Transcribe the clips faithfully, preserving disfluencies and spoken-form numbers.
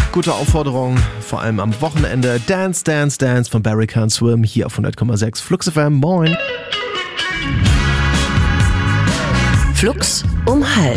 Gute Aufforderung, vor allem am Wochenende. Dance, Dance, Dance von Barry Can't Swim hier auf hundert Komma sechs Flux F M. Moin. Flux um halb.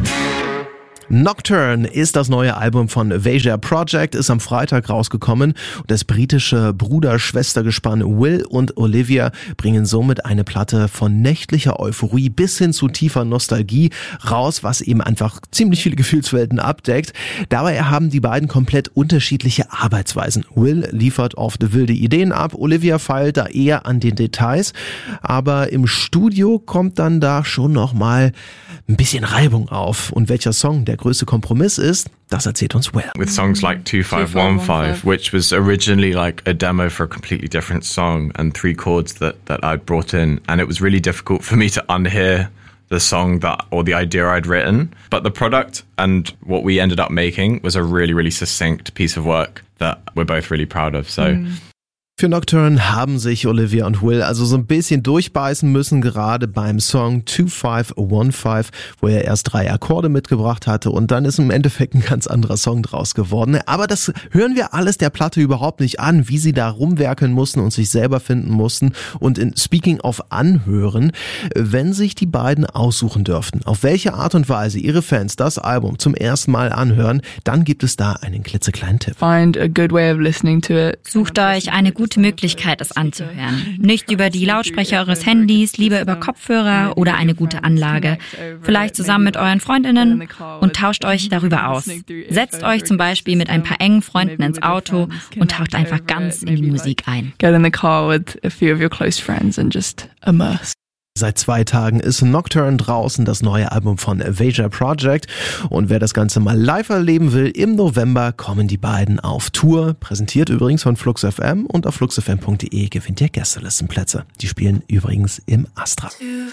Nocturne ist das neue Album von Veja Project, ist am Freitag rausgekommen. Das britische Bruder-Schwester-Gespann Will und Olivia bringen somit eine Platte von nächtlicher Euphorie bis hin zu tiefer Nostalgie raus, was eben einfach ziemlich viele Gefühlswelten abdeckt. Dabei haben die beiden komplett unterschiedliche Arbeitsweisen. Will liefert oft wilde Ideen ab, Olivia feilt da eher an den Details, aber im Studio kommt dann da schon nochmal ein bisschen Reibung auf. Und welcher Song der größte Kompromiss ist, das erzählt uns Will. With songs like two five one five, which was originally like a demo for a completely different song and three chords that, that I'd brought in, and it was really difficult for me to unhear the song that or the idea I'd written. But the product and what we ended up making was a really, really succinct piece of work that we're both really proud of. So. Mm. Für Nocturne haben sich Olivia und Will also so ein bisschen durchbeißen müssen, gerade beim Song two five one five, wo er erst drei Akkorde mitgebracht hatte und dann ist im Endeffekt ein ganz anderer Song draus geworden. Aber das hören wir alles der Platte überhaupt nicht an, wie sie da rumwerkeln mussten und sich selber finden mussten. Und in Speaking of Anhören, wenn sich die beiden aussuchen dürften, auf welche Art und Weise ihre Fans das Album zum ersten Mal anhören, dann gibt es da einen klitzekleinen Tipp. Find a good way of listening to it. Sucht euch eine gute Möglichkeit, es anzuhören. Nicht über die Lautsprecher eures Handys, lieber über Kopfhörer oder eine gute Anlage. Vielleicht zusammen mit euren Freundinnen und tauscht euch darüber aus. Setzt euch zum Beispiel mit ein paar engen Freunden ins Auto und taucht einfach ganz in die Musik ein. Get in the car with a few of your close friends and just immerse. Seit zwei Tagen ist Nocturne draußen, das neue Album von Veja Project. Und wer das Ganze mal live erleben will, im November kommen die beiden auf Tour. Präsentiert übrigens von Flux F M und auf flux f m punkt d e gewinnt ihr Gästelistenplätze. Die spielen übrigens im Astra.